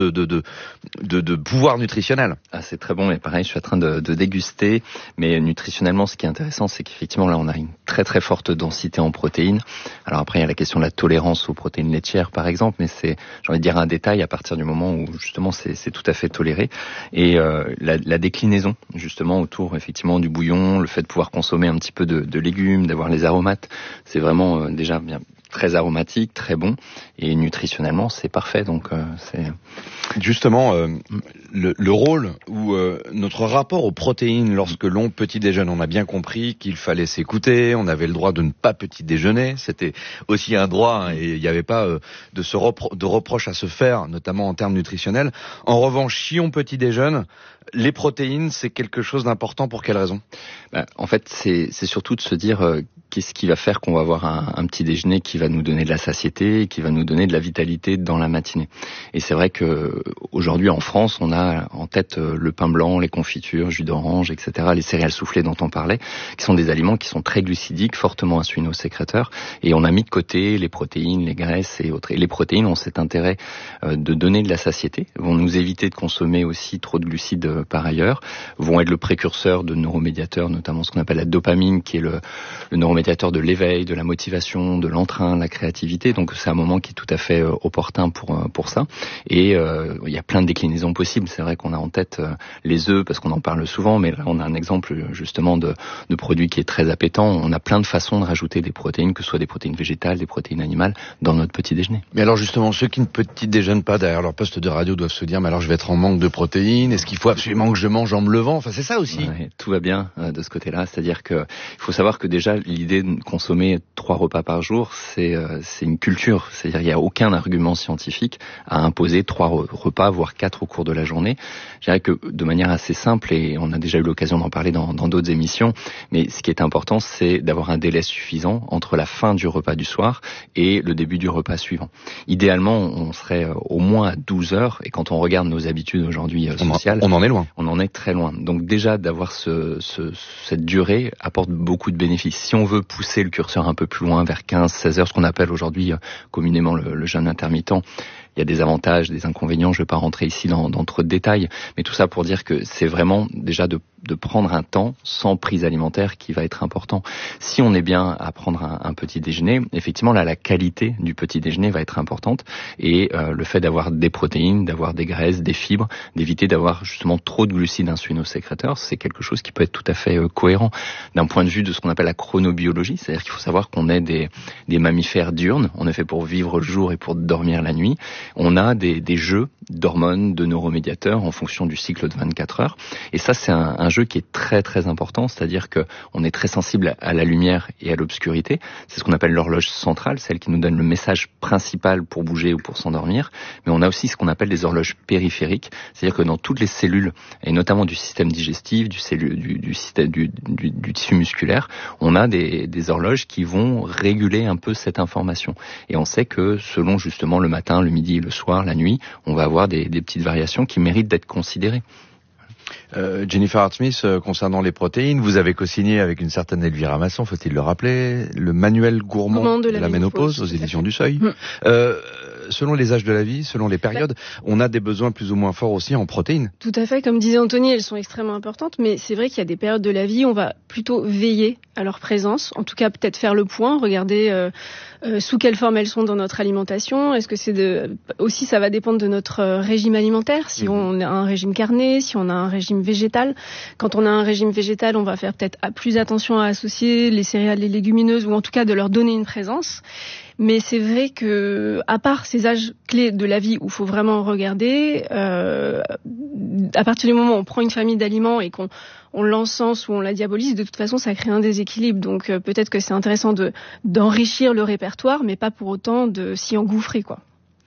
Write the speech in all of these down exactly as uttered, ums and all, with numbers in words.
de, de, de, de, de pouvoir nutritionnel. Ah, c'est très bon, et pareil, je suis en train de, de déguster, mais nutritionnellement, ce qui est intéressant, c'est qu'effectivement, là, on a une très très forte densité en protéines. Alors après, il y a la question de la tolérance aux protéines laitières, par exemple, mais c'est, j'ai envie de dire, un détail à partir du moment où, justement, c'est, c'est tout à fait toléré. Et euh, la, la déclinaison, justement, autour, effectivement, du bouillon, le fait de pouvoir consommer un petit peu de, de légumes, d'avoir les aromates, c'est vraiment euh, déjà bien très aromatique, très bon, et nutritionnellement c'est parfait. Donc euh, c'est justement euh, le, le rôle ou euh, notre rapport aux protéines lorsque l'on petit déjeune. On a bien compris qu'il fallait s'écouter, on avait le droit de ne pas petit déjeuner, c'était aussi un droit, hein, et il n'y avait pas euh, de se repro- de reproches à se faire, notamment en termes nutritionnels. En revanche, si on petit déjeune, les protéines, c'est quelque chose d'important. Pour quelle raison? Ben, en fait, c'est, c'est surtout de se dire euh, qu'est-ce qui va faire qu'on va avoir un, un petit déjeuner qui va nous donner de la satiété, qui va nous donner de la vitalité dans la matinée. Et c'est vrai que aujourd'hui en France, on a en tête euh, le pain blanc, les confitures, jus d'orange, et cetera, les céréales soufflées dont on parlait, qui sont des aliments qui sont très glucidiques, fortement insulino-sécréteurs. Et on a mis de côté les protéines, les graisses et autres. Et les protéines ont cet intérêt euh, de donner de la satiété, vont nous éviter de consommer aussi trop de glucides euh, par ailleurs, vont être le précurseur de neuromédiateurs, notamment ce qu'on appelle la dopamine, qui est le, le neuromédiateur de l'éveil, de la motivation, de l'entrain, de la créativité. Donc c'est un moment qui est tout à fait euh, opportun pour euh, pour ça. Et euh, il y a plein de déclinaisons possibles. C'est vrai qu'on a en tête euh, les œufs parce qu'on en parle souvent, mais là on a un exemple justement de, de produit qui est très appétant. On a plein de façons de rajouter des protéines, que ce soit des protéines végétales, des protéines animales, dans notre petit déjeuner. Mais alors justement, ceux qui ne petit déjeunent pas derrière leur poste de radio doivent se dire, mais alors je vais être en manque de protéines, est-ce qu'il faut absolument que je mange en me levant? Enfin c'est ça aussi. Ouais, tout va bien euh, de ce côté-là, c'est-à-dire que il faut savoir que déjà l'idée de consommer trois repas par jour, c'est euh, c'est une culture, c'est-à-dire il n'y a aucun argument scientifique à imposer trois re- repas, voire quatre au cours de la journée. Je dirais que de manière assez simple, et on a déjà eu l'occasion d'en parler dans, dans d'autres émissions, mais ce qui est important, c'est d'avoir un délai suffisant entre la fin du repas du soir et le début du repas suivant. Idéalement, on serait au moins à douze heures, et quand on regarde nos habitudes aujourd'hui euh, sociales, on en est loin. On en est très loin. Donc déjà, d'avoir ce, ce, cette durée apporte beaucoup de bénéfices. Si on veut pousser le curseur un peu plus loin, vers quinze seize heures, ce qu'on appelle aujourd'hui euh, communément le, le jeûne intermittent, il y a des avantages, des inconvénients, je ne vais pas rentrer ici dans, dans trop de détails, mais tout ça pour dire que c'est vraiment déjà de, de prendre un temps sans prise alimentaire qui va être important. Si on est bien à prendre un, un petit déjeuner, effectivement là la qualité du petit déjeuner va être importante, et euh, le fait d'avoir des protéines, d'avoir des graisses, des fibres, d'éviter d'avoir justement trop de glucides insulino-sécréteurs, c'est quelque chose qui peut être tout à fait euh, cohérent d'un point de vue de ce qu'on appelle la chronobiologie, c'est-à-dire qu'il faut savoir qu'on est des, des mammifères diurnes, on est fait pour vivre le jour et pour dormir la nuit. On a des, des jeux d'hormones, de neuromédiateurs en fonction du cycle de vingt-quatre heures. Et ça, c'est un, un jeu qui est très très important, c'est-à-dire que on est très sensible à la lumière et à l'obscurité. C'est ce qu'on appelle l'horloge centrale, celle qui nous donne le message principal pour bouger ou pour s'endormir. Mais on a aussi ce qu'on appelle les horloges périphériques, c'est-à-dire que dans toutes les cellules, et notamment du système digestif, du, cellu, du, du, système, du, du, du tissu musculaire, on a des, des horloges qui vont réguler un peu cette information. Et on sait que selon justement le matin, le midi, le soir, la nuit, on va avoir des, des petites variations qui méritent d'être considérées. Euh, Jennifer Hart-Smith, euh, concernant les protéines, vous avez co-signé avec une certaine Elvira Masson, faut-il le rappeler, le manuel gourmand de la, de la ménopause, ménopause aux éditions du Seuil. Mmh. Euh, selon les âges de la vie, selon les périodes, bah, on a des besoins plus ou moins forts aussi en protéines. Tout à fait, comme disait Anthony, elles sont extrêmement importantes, mais c'est vrai qu'il y a des périodes de la vie où on va plutôt veiller à leur présence, en tout cas peut-être faire le point, regarder euh, euh, sous quelle forme elles sont dans notre alimentation. Est-ce que c'est de... aussi ça va dépendre de notre euh, régime alimentaire, si mmh. on a un régime carné, si on a un régime végétal. Quand on a un régime végétal, on va faire peut-être plus attention à associer les céréales, les légumineuses, ou en tout cas de leur donner une présence. Mais c'est vrai que, à part ces âges clés de la vie où il faut vraiment regarder, euh, à partir du moment où on prend une famille d'aliments et qu'on on l'encense ou on la diabolise, de toute façon, ça crée un déséquilibre. Donc euh, peut-être que c'est intéressant de d'enrichir le répertoire, mais pas pour autant de s'y engouffrer, quoi.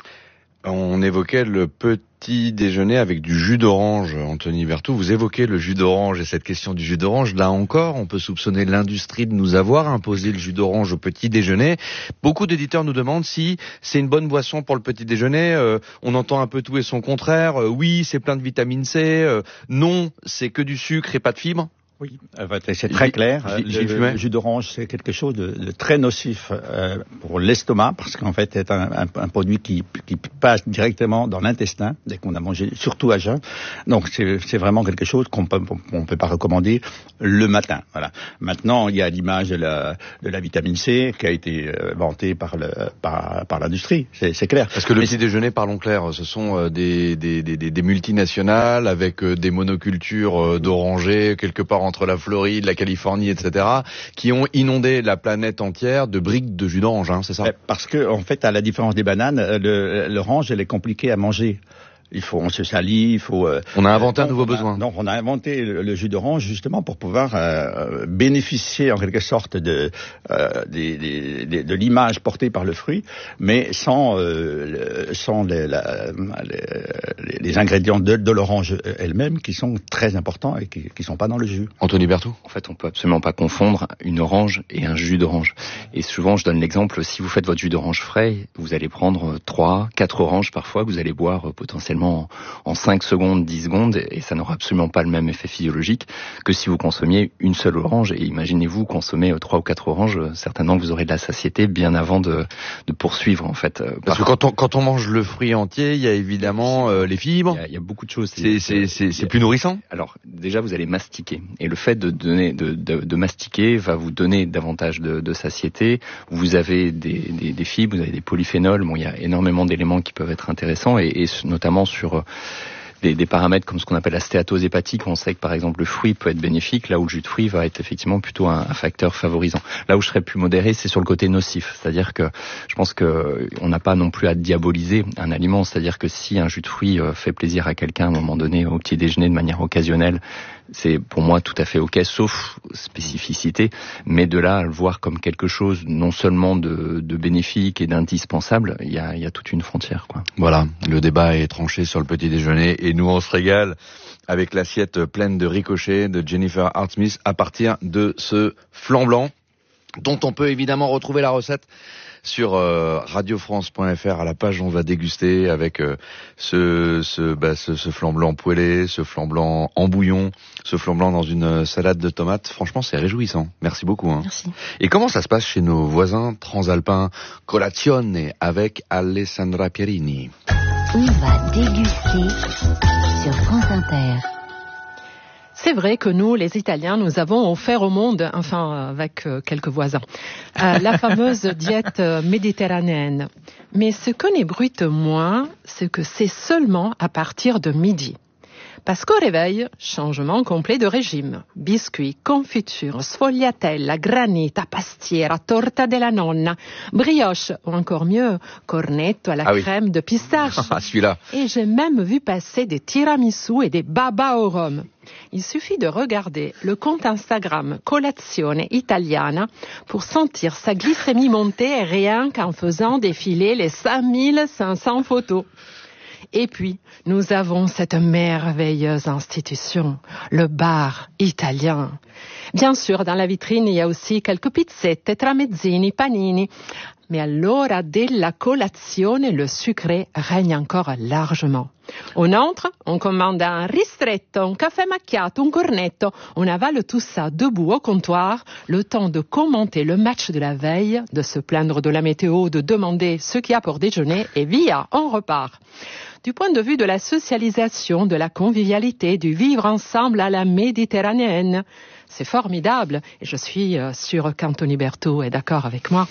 On évoquait le petit déjeuner avec du jus d'orange. Anthony Berthoud, vous évoquez le jus d'orange et cette question du jus d'orange. Là encore, on peut soupçonner l'industrie de nous avoir imposé le jus d'orange au petit déjeuner. Beaucoup d'éditeurs nous demandent si c'est une bonne boisson pour le petit déjeuner. Euh, on entend un peu tout et son contraire. Euh, oui, c'est plein de vitamine C. Euh, non, c'est que du sucre et pas de fibres. Oui, c'est très clair. J- Le, le jus d'orange, c'est quelque chose de, de très nocif euh, pour l'estomac, parce qu'en fait, c'est un, un, un produit qui, qui passe directement dans l'intestin dès qu'on a mangé, surtout à jeun. Donc, c'est, c'est vraiment quelque chose qu'on peut, on peut pas recommander le matin. Voilà. Maintenant, il y a l'image de la, de la vitamine C qui a été euh, vantée par, le, par, par l'industrie. C'est, c'est clair. Parce que le petit déjeuner, parlons clair, ce sont euh, des, des, des, des multinationales avec euh, des monocultures euh, d'orangers quelque part entre la Floride, la Californie, et cetera, qui ont inondé la planète entière de briques de jus d'orange, hein, c'est ça? Parce que, en fait, à la différence des bananes, le, l'orange, elle est compliquée à manger. Il faut, on se salit, il faut. Euh, on a inventé euh, un nouveau on a, besoin. Donc, on a inventé le, le jus d'orange justement pour pouvoir euh, bénéficier en quelque sorte de euh, des, des, des, de l'image portée par le fruit, mais sans euh, sans les, la, les, les ingrédients de, de l'orange elle-même qui sont très importants et qui, qui sont pas dans le jus. Anthony Berthoud. En fait, on peut absolument pas confondre une orange et un jus d'orange. Et souvent, je donne l'exemple, si vous faites votre jus d'orange frais, vous allez prendre trois, quatre oranges parfois que vous allez boire potentiellement En, en cinq secondes, dix secondes, et ça n'aura absolument pas le même effet physiologique que si vous consommiez une seule orange. Et imaginez-vous consommer trois ou quatre oranges, certainement que vous aurez de la satiété bien avant de, de poursuivre en fait. Parce que quand on, quand on mange le fruit entier, il y a évidemment euh, les fibres. Il y a, il y a beaucoup de choses. C'est, c'est, c'est, c'est plus nourrissant. Alors déjà, vous allez mastiquer, et le fait de donner, de, de, de mastiquer va vous donner davantage de, de satiété. Vous avez des, des, des fibres, vous avez des polyphénols. Bon, il y a énormément d'éléments qui peuvent être intéressants, et, et notamment sur Des, des paramètres comme ce qu'on appelle la stéatose hépatique. On sait que par exemple le fruit peut être bénéfique, là où le jus de fruit va être effectivement plutôt un, un facteur favorisant. Là où je serais plus modéré, c'est sur le côté nocif, c'est-à-dire que je pense que on n'a pas non plus à diaboliser un aliment, c'est-à-dire que si un jus de fruit fait plaisir à quelqu'un à un moment donné au petit déjeuner de manière occasionnelle, c'est pour moi tout à fait ok, sauf spécificité, mais de là à le voir comme quelque chose non seulement de, de bénéfique et d'indispensable, il y a, il y a toute une frontière, quoi. Voilà, le débat est tranché sur le petit déjeuner, et nous on se régale avec l'assiette pleine de ricochets de Jennifer Hart-Smith à partir de ce flan blanc, dont on peut évidemment retrouver la recette sur euh, radio france point f r à la page où on va déguster avec euh, ce ce, bah, ce ce flan blanc poêlé, ce flan blanc en bouillon, ce flan blanc dans une salade de tomates. Franchement, c'est réjouissant. Merci beaucoup. Hein. Merci. Et comment ça se passe chez nos voisins transalpins? Colazione avec Alessandra Pierini. On va déguster sur France Inter. C'est vrai que nous, les Italiens, nous avons offert au monde, enfin avec euh, quelques voisins, euh, la fameuse diète euh, méditerranéenne. Mais ce que n'ébruite moins, c'est que c'est seulement à partir de midi. Parce qu'au réveil, changement complet de régime. Biscuits, confitures, sfogliatella, granita, pastiera, torta della nonna, brioche, ou encore mieux, cornetto à la ah oui. crème de pistache. Ah, celui-là. Et j'ai même vu passer des tiramisu et des baba au rhum. Il suffit de regarder le compte Instagram Colazione Italiana pour sentir sa glycémie monter rien qu'en faisant défiler les cinq mille cinq cents photos. Et puis, nous avons cette merveilleuse institution, le bar italien. Bien sûr, dans la vitrine, il y a aussi quelques pizzette, tramezzini, panini. Mais à l'ora della colazione, le sucré règne encore largement. On entre, on commande un ristretto, un café macchiato, un cornetto. On avale tout ça debout au comptoir, le temps de commenter le match de la veille, de se plaindre de la météo, de demander ce qu'il y a pour déjeuner, et via, on repart. Du point de vue de la socialisation, de la convivialité, du vivre ensemble à la méditerranéenne, c'est formidable, et je suis euh, sûre qu'Anthony Berthaud est d'accord avec moi.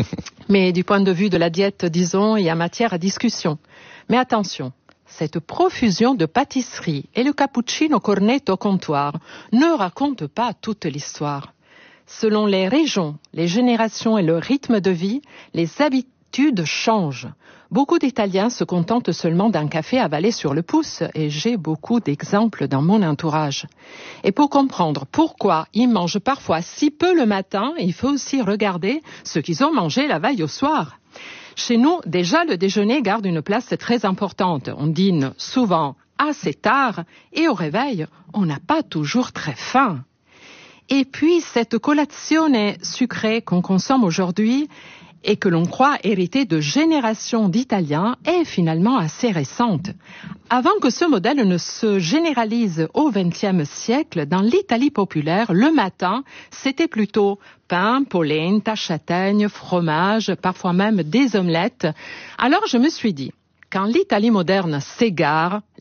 Mais du point de vue de la diète, disons, il y a matière à discussion. Mais attention, cette profusion de pâtisseries et le cappuccino cornetto au comptoir ne racontent pas toute l'histoire. Selon les régions, les générations et le rythme de vie, les habitudes changent. Beaucoup d'Italiens se contentent seulement d'un café avalé sur le pouce, et j'ai beaucoup d'exemples dans mon entourage. Et pour comprendre pourquoi ils mangent parfois si peu le matin, il faut aussi regarder ce qu'ils ont mangé la veille au soir. Chez nous, déjà, le déjeuner garde une place très importante. On dîne souvent assez tard, et au réveil, on n'a pas toujours très faim. Et puis, cette colazione sucrée qu'on consomme aujourd'hui et que l'on croit hériter de générations d'Italiens est finalement assez récente. Avant que ce modèle ne se généralise au vingtième siècle, dans l'Italie populaire, le matin, c'était plutôt pain, polenta, châtaigne, fromage, parfois même des omelettes. Alors je me suis dit, quand l'Italie moderne s'égare,